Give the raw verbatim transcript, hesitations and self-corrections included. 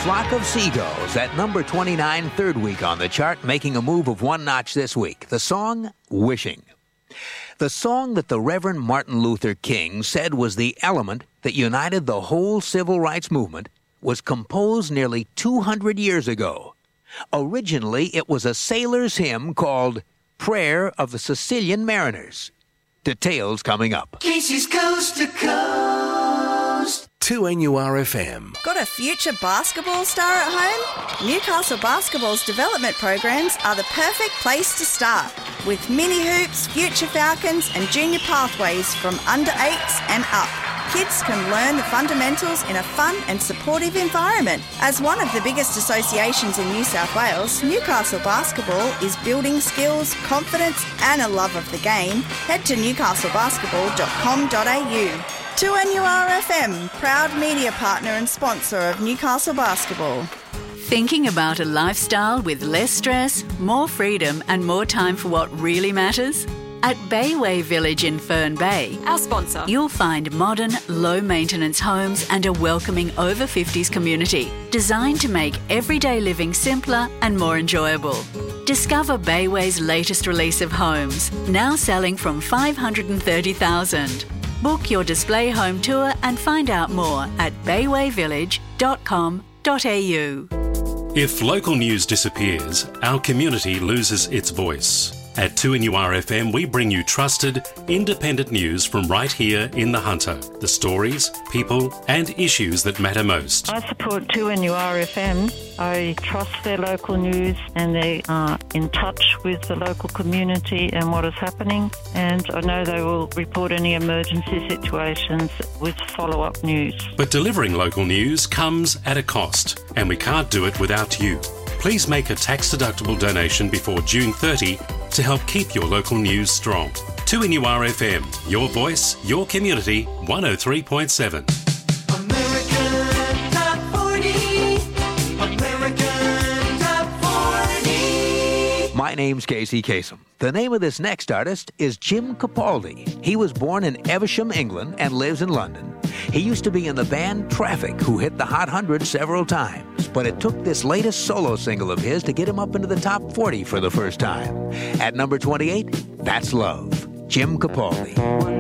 Flock of Seagulls at number twenty-nine, third week on the chart, making a move of one notch this week. The song, Wishing. The song that the Reverend Martin Luther King said was the element that united the whole civil rights movement was composed nearly two hundred years ago. Originally, it was a sailor's hymn called Prayer of the Sicilian Mariners. Details coming up. Casey's Coast to Coast. two N U R F M. Got a future basketball star at home? Newcastle Basketball's development programs are the perfect place to start. With mini hoops, future Falcons and junior pathways from under eights and up. Kids can learn the fundamentals in a fun and supportive environment. As one of the biggest associations in New South Wales, Newcastle Basketball is building skills, confidence and a love of the game. Head to newcastle basketball dot com dot a u. two N U R F M, proud media partner and sponsor of Newcastle Basketball. Thinking about a lifestyle with less stress, more freedom and more time for what really matters? At Bayway Village in Fern Bay, our sponsor, you'll find modern, low-maintenance homes and a welcoming over fifties community designed to make everyday living simpler and more enjoyable. Discover Bayway's latest release of homes, now selling from five hundred thirty thousand dollars. Book your display home tour and find out more at bayway village dot com dot a u. If local news disappears, our community loses its voice. At two N U R F M, we bring you trusted, independent news from right here in the Hunter. The stories, people and issues that matter most. I support two N U R F M. I trust their local news and they are in touch with the local community and what is happening. And I know they will report any emergency situations with follow-up news. But delivering local news comes at a cost, and we can't do it without you. Please make a tax-deductible donation before June thirtieth to help keep your local news strong. two N U R F M, your voice, your community, one oh three point seven. American Top forty. American Top forty. My name's Casey Kasem. The name of this next artist is Jim Capaldi. He was born in Evesham, England, and lives in London. He used to be in the band Traffic, who hit the Hot one hundred several times, but it took this latest solo single of his to get him up into the top forty for the first time. At number twenty-eight, That's Love, Jim Capaldi.